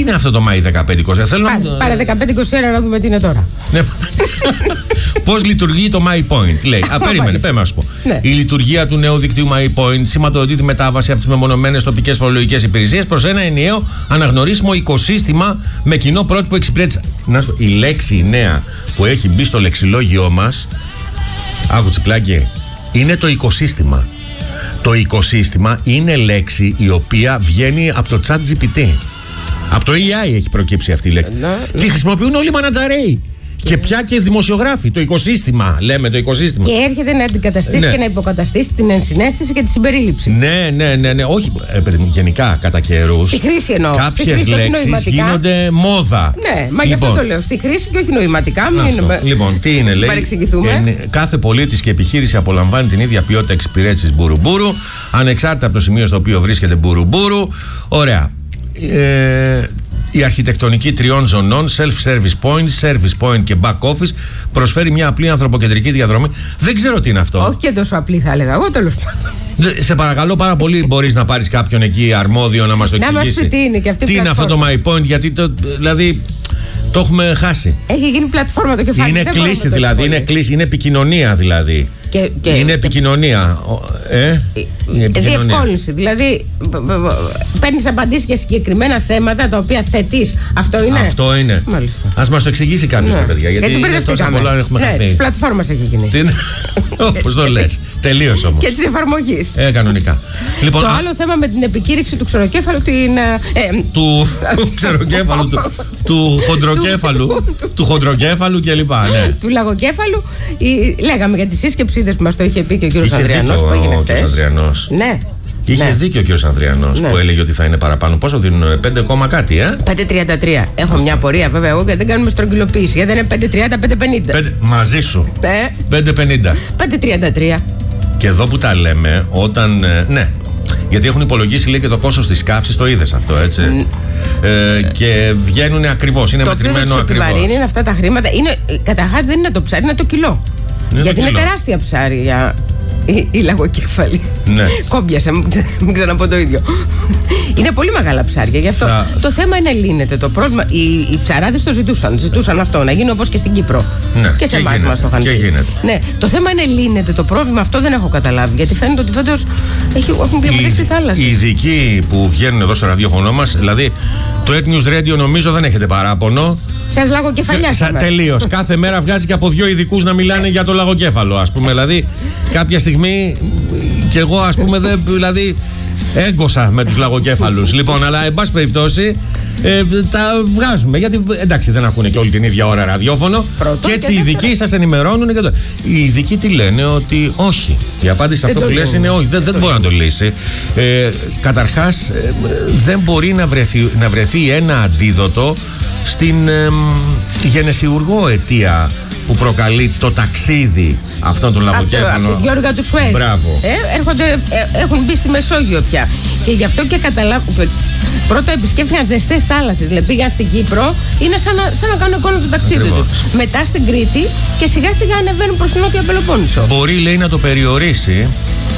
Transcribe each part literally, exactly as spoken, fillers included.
είναι αυτό το Μάη δεκαπέντε είκοσι ένα? Πάρε, να... πάρε δεκαπέντε είκοσι ένα να δούμε τι είναι τώρα. Πώς λειτουργεί το MyPoint? Λέει. Α, περίμενε, πέμε να σου πω. Ναι. Η λειτουργία του νέου δικτύου MyPoint σηματοδοτεί τη μετάβαση από τις μεμονωμένες τοπικές φορολογικές υπηρεσίες προς ένα ενιαίο αναγνωρίσιμο οικοσύστημα με κοινό πρότυπο εξυπηρέτηση. Να σου, η λέξη η νέα που έχει μπει στο λεξιλόγιό μας, άκου τσικλάκι, είναι το οικοσύστημα. Το οικοσύστημα είναι λέξη η οποία βγαίνει από το ChatGPT. Από το έι άι έχει προκύψει αυτή η λέξη. Ναι. Τη χρησιμοποιούν όλοι οι μανατζαρέοι. Και, και πια και δημοσιογράφοι. Το οικοσύστημα, λέμε το οικοσύστημα. Και έρχεται να αντικαταστήσει ναι. και να υποκαταστήσει την ενσυναίσθηση και τη συμπερίληψη. Ναι, ναι, ναι, ναι. Όχι, ε, γενικά κατά καιρούς. Στη χρήση εννοώ. Κάποιες λέξεις γίνονται μόδα. Ναι, μα γι' αυτό λοιπόν, το λέω. Στη χρήση και όχι νοηματικά. Μην είναι... Λοιπόν, τι είναι, λέει. Παρεξηγηθούμε. Ε, κάθε πολίτης και επιχείρηση απολαμβάνει την ίδια ποιότητα εξυπηρέτησης μπουρου-μπούρου, ανεξάρτητα από το σημείο στο οποίο βρίσκεται μπουρου-μπούρου. Ωραία. Ε, η αρχιτεκτονική τριών ζωνών, self-service point, service point και back office, προσφέρει μια απλή ανθρωποκεντρική διαδρομή. Δεν ξέρω τι είναι αυτό. Όχι και τόσο απλή, θα έλεγα εγώ, τέλος πάντων. Σε παρακαλώ πάρα πολύ, μπορείς να πάρεις κάποιον εκεί αρμόδιο να μας το εξηγήσει. Να μας πει τι είναι και αυτή τι είναι αυτό το MyPoint, γιατί το, δηλαδή το έχουμε χάσει. Έχει γίνει πλατφόρμα το κεφάλι. Είναι κλίση δηλαδή, είναι κλίση, είναι επικοινωνία δηλαδή. Και, και, είναι επικοινωνία. Ε, είναι διευκόλυνση. Δηλαδή, παίρνεις απαντήσεις για συγκεκριμένα θέματα τα οποία θετείς. Αυτό είναι. Αυτό είναι. Ας μας το εξηγήσει κάποιος, ναι. παιδιά. Γιατί, γιατί είναι τόσα πολλά έχουμε χαθεί. Ναι, της πλατφόρμας έχει γίνει. Όπως το λες. Τελείως όμως. Και της εφαρμογής. Ε, κανονικά. Λοιπόν, το α... άλλο θέμα με την επικήρυξη του ξεροκέφαλου. Την, ε, του ξεροκέφαλου, του, του χοντροκέφαλου. Του χοντροκέφαλου κλπ. Ναι. Του λαγοκέφαλου. Η, λέγαμε για τη σύσκεψη που μας το είχε πει και ο κύριος Ανδριανός που έγινε χθες. Ναι. Είχε ναι. δίκιο ο κύριος Ανδριανός ναι. που έλεγε ότι θα είναι παραπάνω. Πόσο δίνουν, πέντε κόμμα κάτι, ε? πέντε τριάντα τρία. Έχω αυτό. Μια απορία βέβαια εγώ γιατί δεν κάνουμε στρογγυλοποίηση. Γιατί δεν είναι πέντε τριάντα, πέντε πενήντα. Μαζί σου. Ναι. πέντε πενήντα. πέντε τριάντα τρία. Και εδώ που τα λέμε, όταν. Ναι. Γιατί έχουν υπολογίσει λέει και το κόστος της καύσης, το είδες αυτό, έτσι. Mm. Ε, και βγαίνουν ακριβώς, είναι το μετρημένο ακριβώς. Το οποίο είναι αυτά τα χρήματα. Είναι, καταρχάς δεν είναι το ψάρι, είναι το κιλό. Είναι γιατί το είναι κιλό. τεράστια ψάρια. Η, η λαγοκέφαλη. Ναι. Κόμπιασε, μην ξαναπώ το ίδιο. Είναι πολύ μεγάλα ψάρια. Γι' αυτό θα... το θέμα είναι λύνεται. Το πρόβλημα, οι, οι ψαράδες το ζητούσαν. Ζητούσαν αυτό να γίνει όπως και στην Κύπρο. Ναι. Και σε εμάς μας το είχαν πει. Ναι. Το θέμα είναι λύνεται. Το πρόβλημα αυτό δεν έχω καταλάβει. Γιατί φαίνεται ότι φέτος έχουν διαμορφώσει η θάλασσα. Οι ειδικοί που βγαίνουν εδώ στο ραδιόφωνο μας, δηλαδή το Earth News Radio νομίζω δεν έχετε παράπονο. Σας λαγοκεφαλιάσαμε. Τελείως. Κάθε μέρα βγάζει και από δύο ειδικούς να μιλάνε για το λαγοκέφαλο, ας πούμε. Δηλαδή, κάποια στιγμή κι εγώ, ας πούμε, δεν, δηλαδή, έγκωσα με τους λαγοκέφαλους. Λοιπόν, αλλά εν πάση περιπτώσει, ε, τα βγάζουμε. Γιατί εντάξει, δεν ακούνε και όλη την ίδια ώρα ραδιόφωνο. Πρώτο και έτσι και οι ειδικοί σας ενημερώνουν. Και το... Οι ειδικοί τι λένε, ότι όχι. Η απάντηση σε αυτό που λες είναι όχι, δεν, δεν μπορεί να το λύσει. Ε, καταρχάς, ε, δεν μπορεί να βρεθεί, να βρεθεί ένα αντίδοτο στην ε, γενεσιουργό αιτία που προκαλεί το ταξίδι αυτών των λαγοκέφαλων. Από τη Γιώργα του Σουέζ. Μπράβο. Ε, έρχονται, ε, έχουν μπει στη Μεσόγειο πια. Και γι' αυτό και καταλάβω. Πρώτα επισκέφθηκαν ζεστές θάλασσες. Δηλαδή πήγαν στην Κύπρο, είναι σαν να, σαν να κάνουν εικόνα το ταξίδι τους. Μετά στην Κρήτη και σιγά σιγά ανεβαίνουν προς την Νότια Πελοπόννησο. Μπορεί, λέει, να το περιορίσει.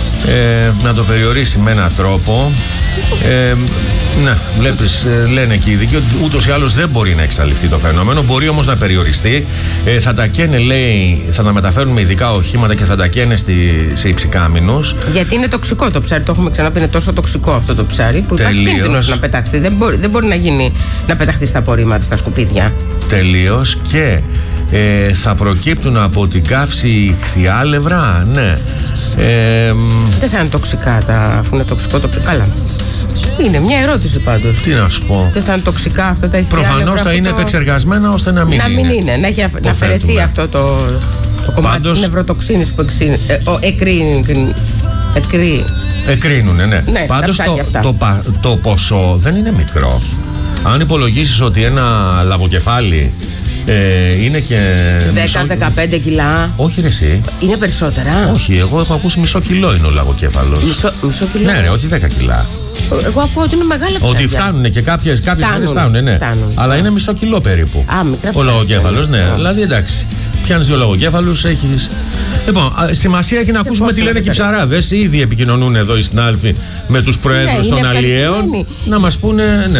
Ε, να το περιορίσει με έναν τρόπο. Ε, ναι, βλέπεις, λένε και οι ειδικοί ότι ούτως ή άλλως δεν μπορεί να εξαλειφθεί το φαινόμενο. Μπορεί όμως να περιοριστεί. Ε, θα τα καίνε, λέει, θα τα μεταφέρουν με ειδικά οχήματα και θα τα καίνε στη, σε υψηκάμινους. Γιατί είναι τοξικό το ψάρι, το έχουμε ξαναπεί. Είναι τόσο τοξικό αυτό το ψάρι που υπάρχει κίνδυνος να πεταχθεί. Δεν μπορεί, δεν μπορεί να, γίνει, να πεταχθεί στα απορρίμματα, στα σκουπίδια. Τελείως. Και ε, θα προκύπτουν από την καύση ηχθιάλευρα, ναι. Ε, δεν θα είναι τοξικά τα, αφού είναι τοξικό το ψάρι. Καλά. Είναι μια ερώτηση πάντως. Τι να σου πω. Δεν θα είναι τοξικά αυτά τα ηχθιάλευρα. Προφανώς θα είναι το... επεξεργασμένα ώστε να μην να είναι. Να μην είναι. Να, έχει, να αφαιρεθεί αυτό το, το κομμάτι πάντως... της νευροτοξίνης που εξή, ε, εκρίνει. Εκρί... Εκρίνουνε, ναι. Ναι. Πάντως το, το, το, το ποσό δεν είναι μικρό. Αν υπολογίσεις ότι ένα λαβοκεφάλι Ε, είναι και δέκα με δεκαπέντε κιλά. Όχι ρε εσύ. Είναι περισσότερα. Όχι, εγώ έχω ακούσει μισό κιλό είναι ο λαγοκέφαλος. Μισό, μισό κιλό. Ναι ρε, όχι δέκα κιλά. Εγώ ακούω ότι είναι μεγάλα ψάρια. Ότι φτάνουν και κάποιες φορές φτάνουν, ναι. Φτάνουν. Αλλά είναι μισό κιλό περίπου. Α, μικρά ψάρια. Ο λαγοκέφαλος, ναι. Yeah. Δηλαδή εντάξει. Πιάνεις δύο λαγοκέφαλους, έχεις. Λοιπόν, σημασία έχει να ακούσουμε τι λένε και οι ψαράδες. Ήδη επικοινωνούν εδώ οι συνάδελφοι με τους προέδρους ναι, των αλλιέων να μας πούνε. Ναι.